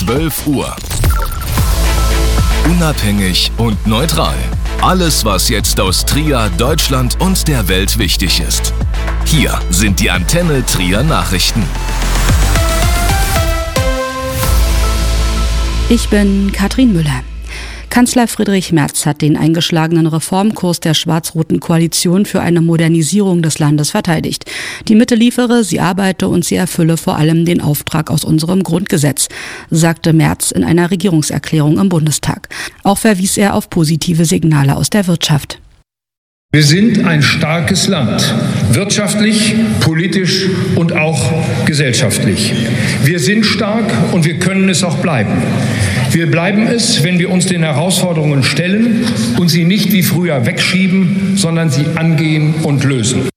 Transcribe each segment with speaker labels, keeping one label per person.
Speaker 1: 12 Uhr. Unabhängig und neutral. Alles, was jetzt aus Trier, Deutschland und der Welt wichtig ist. Hier sind die Antenne Trier Nachrichten.
Speaker 2: Ich bin Katrin Müller. Kanzler Friedrich Merz hat den eingeschlagenen Reformkurs der schwarz-roten Koalition für eine Modernisierung des Landes verteidigt. Die Mitte liefere, sie arbeite und sie erfülle vor allem den Auftrag aus unserem Grundgesetz, sagte Merz in einer Regierungserklärung im Bundestag. Auch verwies er auf positive Signale aus der Wirtschaft.
Speaker 3: Wir sind ein starkes Land, wirtschaftlich, politisch und auch gesellschaftlich. Wir sind stark und wir können es auch bleiben. Wir bleiben es, wenn wir uns den Herausforderungen stellen und sie nicht wie früher wegschieben, sondern sie angehen und lösen.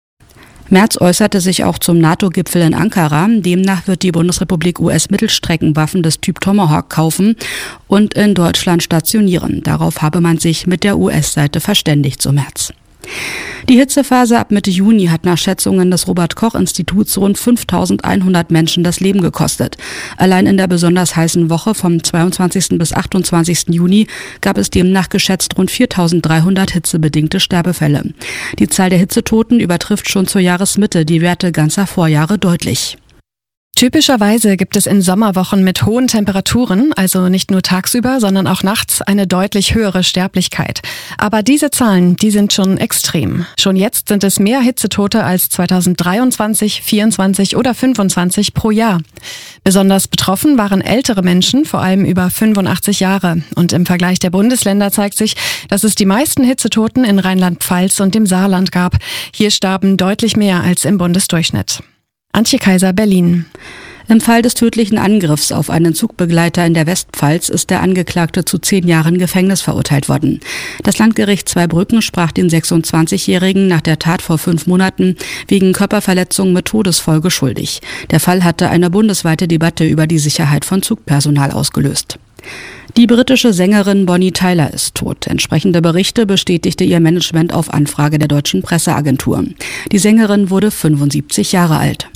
Speaker 2: Merz äußerte sich auch zum NATO-Gipfel in Ankara. Demnach wird die Bundesrepublik US-Mittelstreckenwaffen des Typ Tomahawk kaufen und in Deutschland stationieren. Darauf habe man sich mit der US-Seite verständigt, so Merz. Die Hitzephase ab Mitte Juni hat nach Schätzungen des Robert-Koch-Instituts rund 5.100 Menschen das Leben gekostet. Allein in der besonders heißen Woche vom 22. bis 28. Juni gab es demnach geschätzt rund 4.300 hitzebedingte Sterbefälle. Die Zahl der Hitzetoten übertrifft schon zur Jahresmitte die Werte ganzer Vorjahre deutlich.
Speaker 4: Typischerweise gibt es in Sommerwochen mit hohen Temperaturen, also nicht nur tagsüber, sondern auch nachts, eine deutlich höhere Sterblichkeit. Aber diese Zahlen, die sind schon extrem. Schon jetzt sind es mehr Hitzetote als 2023, 24 oder 25 pro Jahr. Besonders betroffen waren ältere Menschen, vor allem über 85 Jahre. Und im Vergleich der Bundesländer zeigt sich, dass es die meisten Hitzetoten in Rheinland-Pfalz und dem Saarland gab. Hier starben deutlich mehr als im Bundesdurchschnitt. Antje Kaiser, Berlin.
Speaker 2: Im Fall des tödlichen Angriffs auf einen Zugbegleiter in der Westpfalz ist der Angeklagte zu 10 Jahren Gefängnis verurteilt worden. Das Landgericht Zweibrücken sprach den 26-Jährigen nach der Tat vor 5 Monaten wegen Körperverletzung mit Todesfolge schuldig. Der Fall hatte eine bundesweite Debatte über die Sicherheit von Zugpersonal ausgelöst. Die britische Sängerin Bonnie Tyler ist tot. Entsprechende Berichte bestätigte ihr Management auf Anfrage der deutschen Presseagentur. Die Sängerin wurde 75 Jahre alt.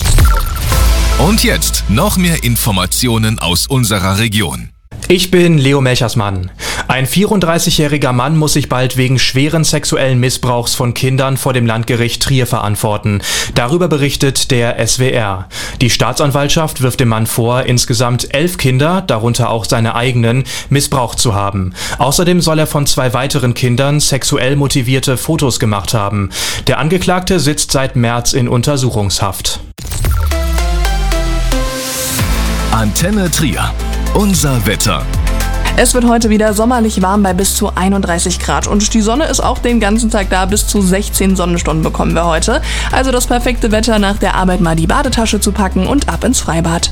Speaker 1: Und jetzt noch mehr Informationen aus unserer Region.
Speaker 5: Ich bin Leo Melchersmann. Ein 34-jähriger Mann muss sich bald wegen schweren sexuellen Missbrauchs von Kindern vor dem Landgericht Trier verantworten. Darüber berichtet der SWR. Die Staatsanwaltschaft wirft dem Mann vor, insgesamt 11 Kinder, darunter auch seine eigenen, missbraucht zu haben. Außerdem soll er von 2 weiteren Kindern sexuell motivierte Fotos gemacht haben. Der Angeklagte sitzt seit März in Untersuchungshaft.
Speaker 1: Antenne Trier. Unser Wetter.
Speaker 6: Es wird heute wieder sommerlich warm bei bis zu 31 Grad und die Sonne ist auch den ganzen Tag da, bis zu 16 Sonnenstunden bekommen wir heute. Also das perfekte Wetter, nach der Arbeit mal die Badetasche zu packen und ab ins Freibad.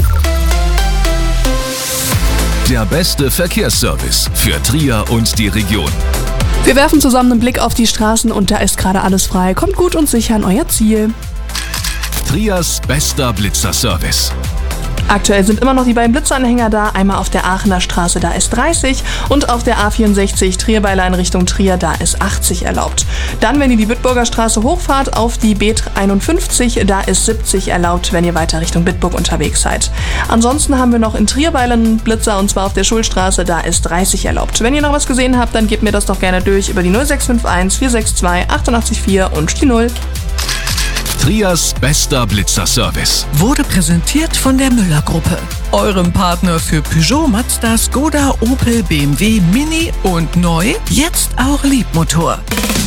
Speaker 1: Der beste Verkehrsservice für Trier und die Region.
Speaker 6: Wir werfen zusammen einen Blick auf die Straßen und da ist gerade alles frei. Kommt gut und sicher an euer Ziel.
Speaker 1: Triers bester Blitzerservice.
Speaker 6: Aktuell sind immer noch die beiden Blitzeranhänger da, einmal auf der Aachener Straße, da ist 30 und auf der A64 Trierbeiler in Richtung Trier, da ist 80 erlaubt. Dann, wenn ihr die Bitburger Straße hochfahrt, auf die B51, da ist 70 erlaubt, wenn ihr weiter Richtung Bitburg unterwegs seid. Ansonsten haben wir noch in Trierbeiler einen Blitzer und zwar auf der Schulstraße, da ist 30 erlaubt. Wenn ihr noch was gesehen habt, dann gebt mir das doch gerne durch über die 0651 462 884 und die 0.
Speaker 1: Triers bester Blitzerservice
Speaker 7: wurde präsentiert von der Müller-Gruppe, eurem Partner für Peugeot, Mazda, Skoda, Opel, BMW, Mini und neu, jetzt auch Liebmotor.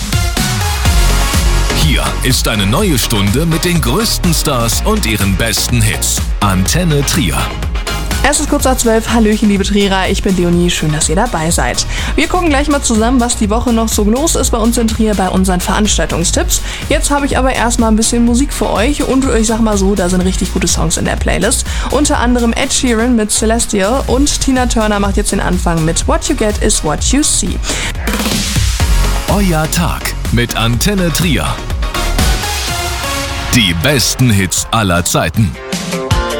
Speaker 1: Hier ist eine neue Stunde mit den größten Stars und ihren besten Hits. Antenne Trier.
Speaker 6: Es ist kurz nach 12. Hallöchen, liebe Trierer, ich bin Leonie, schön, dass ihr dabei seid. Wir gucken gleich mal zusammen, was die Woche noch so los ist bei uns in Trier bei unseren Veranstaltungstipps. Jetzt habe ich aber erstmal ein bisschen Musik für euch und ich sag mal so, da sind richtig gute Songs in der Playlist. Unter anderem Ed Sheeran mit Celestial und Tina Turner macht jetzt den Anfang mit What You Get Is What You See.
Speaker 1: Euer Tag mit Antenne Trier. Die besten Hits aller Zeiten.